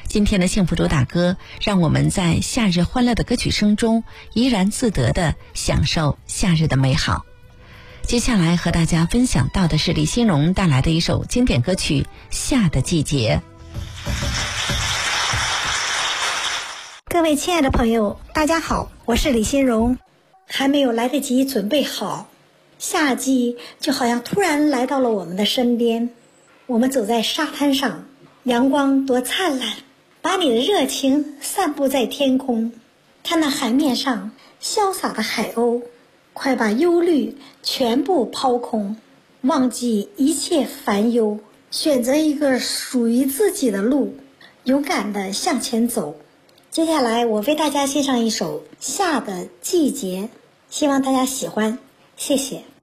今天的幸福主打歌，让我们在夏日欢乐的歌曲声中怡然自得地享受夏日的美好。接下来和大家分享到的是李欣荣带来的一首经典歌曲《夏的季节》。 各位亲爱的朋友，大家好，我是李欣荣。还没有来得及准备好，夏季就好像突然来到了我们的身边。我们走在沙滩上，阳光多灿烂，把你的热情散布在天空。看那海面上潇洒的海鸥，快把忧虑全部抛空，忘记一切烦忧，选择一个属于自己的路，勇敢地向前走。接下来我为大家献上一首《夏的季节》，希望大家喜欢，谢谢。